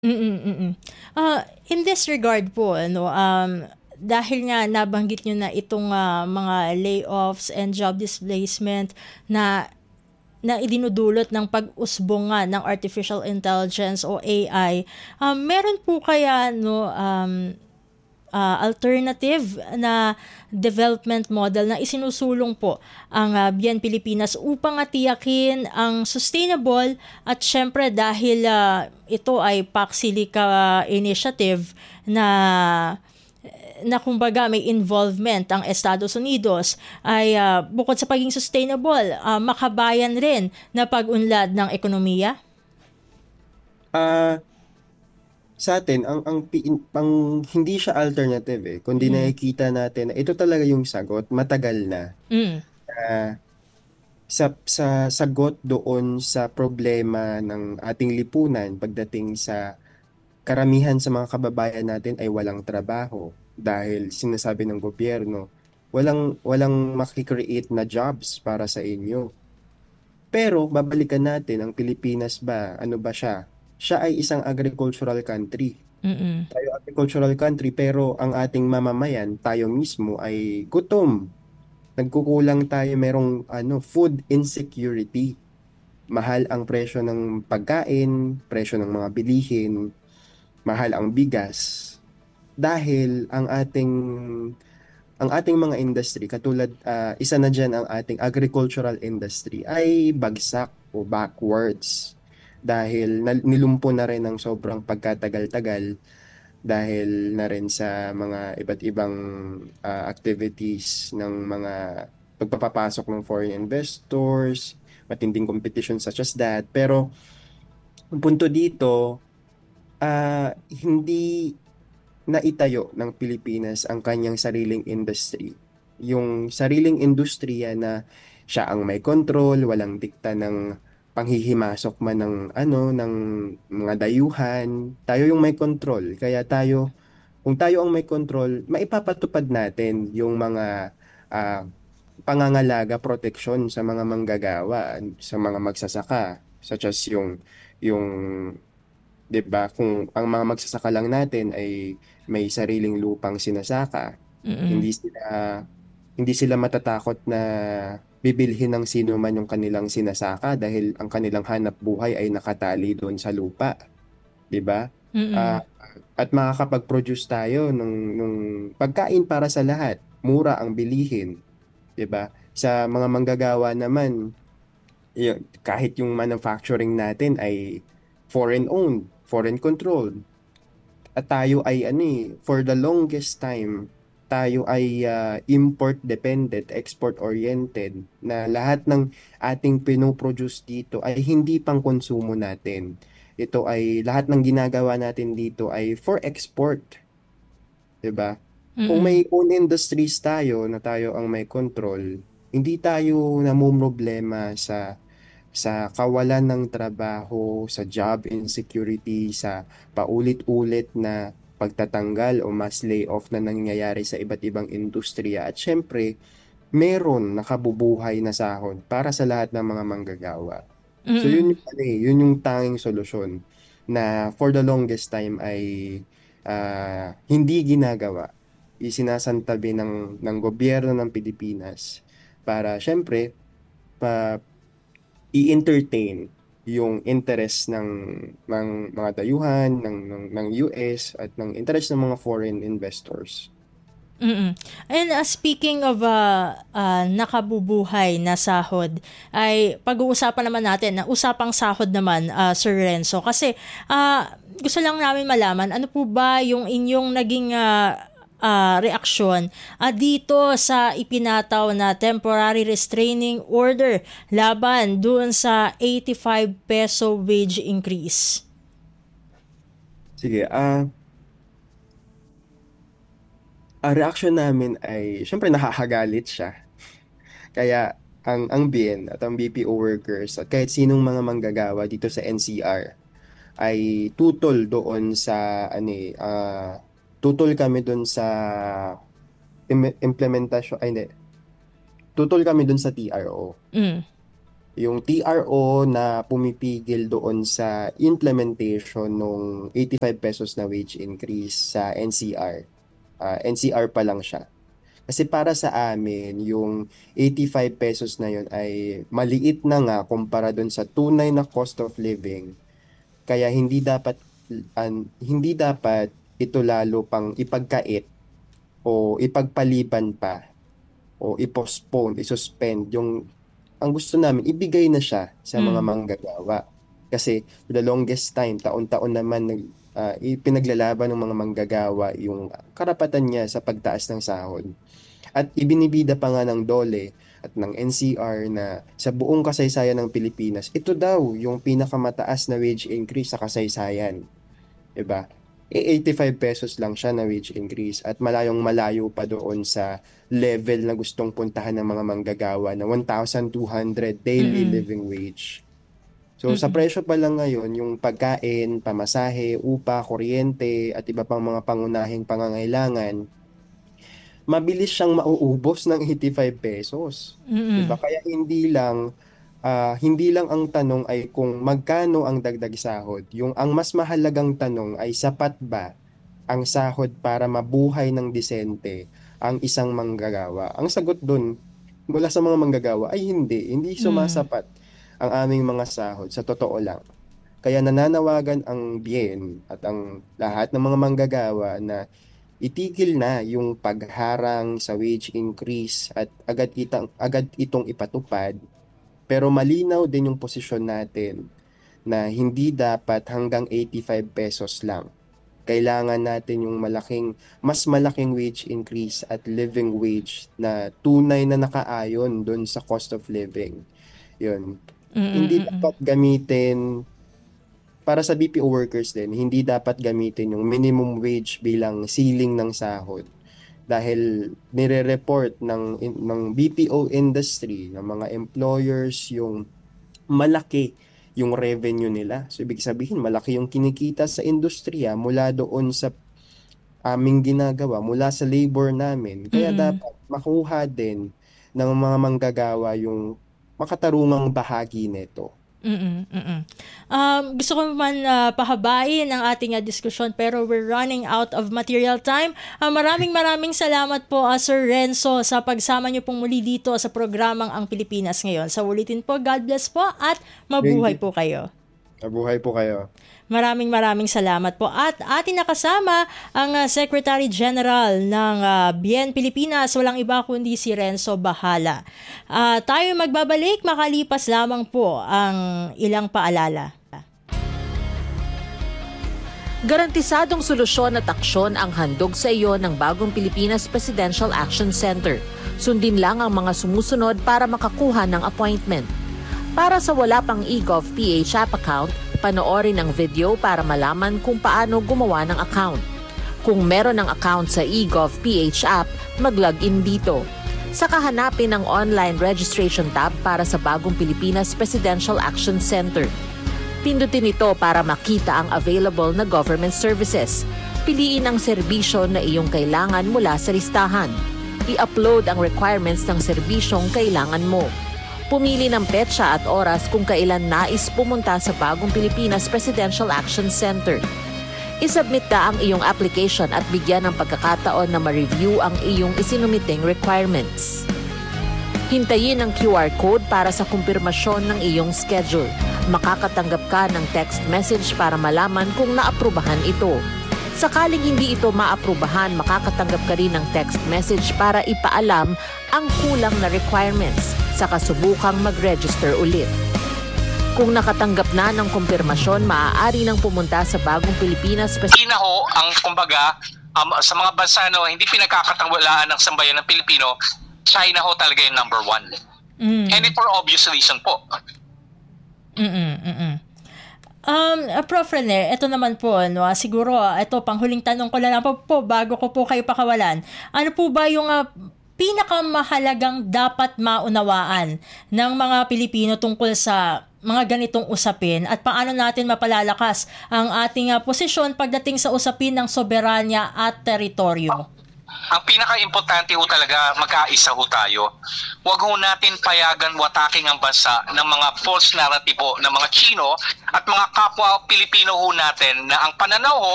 Mm, mm. In this regard po ano, dahil nga nabanggit niyo na itong, mga layoffs and job displacement na na idinudulot ng pag-usbong nga ng artificial intelligence o AI, meron po kaya no, alternative na development model na isinusulong po ang BIEN Pilipinas upang tiyakin ang sustainable at syempre dahil ito ay Paxilica initiative na kumbaga may involvement ang Estados Unidos ay bukod sa pagiging sustainable, makabayan rin na pag-unlad ng ekonomiya? Ah, sa atin, hindi siya alternative kundi Mm. nakikita natin na ito talaga yung sagot, matagal na. Mm. Ah, sa sagot doon sa problema ng ating lipunan pagdating sa karamihan sa mga kababayan natin ay walang trabaho dahil sinasabi ng gobyerno, walang makikreate na jobs para sa inyo. Pero babalikan natin ang Pilipinas ba, ano ba siya? Siya ay isang agricultural country. Mm. Tayo agricultural country pero ang ating mamamayan, tayo mismo ay gutom. Nagkukulang tayo, merong food insecurity. Mahal ang presyo ng pagkain, presyo ng mga bilihin, mahal ang bigas. Dahil ang ating mga industry, katulad, isa na dyan ang ating agricultural industry, ay bagsak o backwards. Dahil nilumpo na rin ng sobrang pagkatagal-tagal dahil na rin sa mga iba't ibang activities ng mga pagpapapasok ng foreign investors, matinding competition such as that. Pero ang punto dito, hindi naitayo ng Pilipinas ang kanyang sariling industry. Yung sariling industriya na siya ang may control, walang dikta ng panghihimasok man ng mga dayuhan. Tayo yung may control. Kung tayo ang may control, maipapatupad natin yung mga ah, pangangalaga, proteksyon sa mga manggagawa, sa mga magsasaka, such as yung 'di ba? Kung ang mga magsasaka lang natin ay may sariling lupang sinasaka, Mm. hindi sila hindi sila matatakot na bibilhin ng sino man yung kanilang sinasaka dahil ang kanilang hanap buhay ay nakatali doon sa lupa, 'di ba? Mm. Ah, at makakapag-produce tayo nung pagkain para sa lahat. Mura ang bilihin, 'di ba? Sa mga manggagawa naman, kahit yung manufacturing natin ay foreign owned, foreign controlled. At tayo ay for the longest time, tayo ay import dependent, export oriented na lahat ng ating pinoproduce dito ay hindi pang konsumo natin. Ito ay lahat ng ginagawa natin dito ay for export, 'di ba? Kung Mm. may own industries tayo na tayo ang may control, hindi tayo namumroblema sa kawalan ng trabaho, sa job insecurity, sa paulit-ulit na pagtatanggal o mass layoff na nangyayari sa iba't ibang industriya. At syempre, meron nakabubuhay na sahod para sa lahat ng mga manggagawa. So Mm. yun yung tanging solusyon na for the longest time ay hindi ginagawa. Isinasantabi ng gobyerno ng Pilipinas para syempre pa i-entertain yung interest ng mga dayuhan ng US at ng interest ng mga foreign investors. Mm. And speaking of nakabubuhay na sahod, ay pag-uusapan naman natin na usapang sahod naman, Sir Renzo. Kasi gusto lang namin malaman, ano po ba yung inyong naging reaksyon dito sa ipinataw na temporary restraining order laban doon sa 85 peso wage increase? Sige, ang reaction namin ay syempre nakakagalit siya. Kaya ang BIN at ang BPO workers at kahit sinong mga manggagawa dito sa NCR ay tutol doon sa tutol kami doon sa implementasyon, ay hindi, tutol kami doon sa TRO. Mm. yung TRO na pumipigil doon sa implementation ng 85 pesos na wage increase sa NCR. NCR pa lang siya. Kasi para sa amin, yung 85 pesos na yun ay maliit na nga kumpara doon sa tunay na cost of living. Kaya hindi dapat ito lalo pang ipagkait o ipagpaliban pa o i-postpone, i-suspend yung ang gusto namin ibigay na siya sa mga Mm. manggagawa. Kasi for the longest time, taon-taon naman ipinaglalaban ng mga manggagawa yung karapatan niya sa pagtaas ng sahod. At ibinibida pa nga ng DOLE at ng NCR na sa buong kasaysayan ng Pilipinas, ito daw yung pinakamataas na wage increase sa kasaysayan. 'Di ba? 85 pesos lang siya na wage increase at malayong malayo pa doon sa level na gustong puntahan ng mga manggagawa na 1,200 daily Mm. living wage. So sa Mm. presyo pa lang ngayon, yung pagkain, pamasahe, upa, kuryente at iba pang mga pangunahing pangangailangan, mabilis siyang mauubos ng 85 pesos. 'Di ba? Mm. Kaya hindi lang ang tanong ay kung magkano ang dagdag sahod. Yung ang mas mahalagang tanong ay sapat ba ang sahod para mabuhay ng disente ang isang manggagawa. Ang sagot dun mula sa mga manggagawa ay hindi Mm. sumasapat ang aming mga sahod sa totoo lang. Kaya nananawagan ang BIEN at ang lahat ng mga manggagawa na itigil na yung pagharang sa wage increase at agad itong ipatupad, pero malinaw din yung posisyon natin na hindi dapat hanggang 85 pesos lang. Kailangan natin yung mas malaking wage increase at living wage na tunay na nakaayon doon sa cost of living. Yun. Mm. Hindi Mm. dapat gamitin, para sa BPO workers din, hindi dapat gamitin yung minimum wage bilang ceiling ng sahod dahil nire-report ng BPO industry, ng mga employers yung malaki yung revenue nila. So ibig sabihin malaki yung kinikita sa industriya mula doon sa aming ginagawa, mula sa labor namin. Kaya Mm. dapat makuha din ng mga manggagawa yung makatarungang bahagi nito. Mm. Mm. Gusto ko man pahabain ang ating diskusyon pero we're running out of material time. Maraming maraming salamat po Sir Renzo sa pagsama niyo pong muli dito sa programang Ang Pilipinas Ngayon. Sa ulitin po, God bless po at Thank mabuhay you. po kayo. Mabuhay po kayo. Maraming maraming salamat po. At atin nakasama ang Secretary General ng BIEN Pilipinas, walang iba kundi si Renzo Bahala. Tayo magbabalik makalipas lamang po ang ilang paalala. Garantisadong solusyon at aksyon ang handog sa iyo ng bagong Pilipinas Presidential Action Center. Sundin lang ang mga sumusunod para makakuha ng appointment. Para sa wala pang eGov PH app account, panoorin ang video para malaman kung paano gumawa ng account. Kung meron ng account sa eGov PH app, mag-login dito. Saka hanapin ang online registration tab para sa bagong Pilipinas Presidential Action Center. Pindutin ito para makita ang available na government services. Piliin ang serbisyo na iyong kailangan mula sa listahan. I-upload ang requirements ng serbisyong kailangan mo. Pumili ng petsa at oras kung kailan nais pumunta sa bagong Pilipinas Presidential Action Center. I-submit na ang iyong application at bigyan ng pagkakataon na ma-review ang iyong isinumiting requirements. Hintayin ang QR code para sa kumpirmasyon ng iyong schedule. Makakatanggap ka ng text message para malaman kung naaprubahan ito. Sakaling hindi ito maaprubahan, makakatanggap ka rin ng text message para ipaalam ang kulang na requirements sa kasubukang mag-register ulit. Kung nakatanggap na ng kumpirmasyon, maaari nang pumunta sa bagong Pilipinas China ho ang kumbaga sa mga bansa hindi pinagkakatawalaan ng sambayan ng Pilipino, China ho talaga yung number one. And it for obvious reason po. Prof. Rene, ito naman po, siguro, ito, panghuling tanong ko lang po, bago ko po kayo pakawalan. Ano po ba yung pinakamahalagang dapat maunawaan ng mga Pilipino tungkol sa mga ganitong usapin at paano natin mapalalakas ang ating posisyon pagdating sa usapin ng soberanya at teritoryo? Ang pinaka-importante ho talaga, magkaisa ho tayo. Huwag ho natin payagan wataking ang bansa ng mga false narrative ho, ng mga Chino at mga kapwa Pilipino ho natin na ang pananaw ho